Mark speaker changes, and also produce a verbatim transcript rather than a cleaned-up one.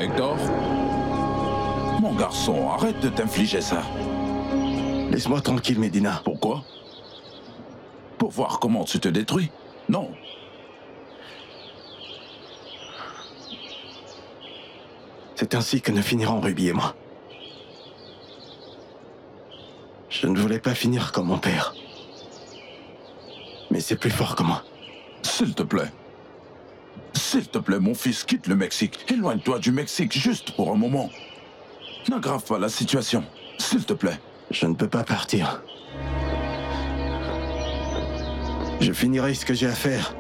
Speaker 1: Hector? Mon garçon, arrête de t'infliger ça.
Speaker 2: Laisse-moi tranquille, Medina.
Speaker 1: Pourquoi? Pour voir comment tu te détruis? Non.
Speaker 2: C'est ainsi que nous finirons Ruby et moi. Je ne voulais pas finir comme mon père. Mais c'est plus fort que moi.
Speaker 1: S'il te plaît. S'il te plaît, mon fils, quitte le Mexique. Éloigne-toi du Mexique juste pour un moment. N'aggrave pas la situation. S'il te plaît.
Speaker 2: Je ne peux pas partir. Je finirai ce que j'ai à faire.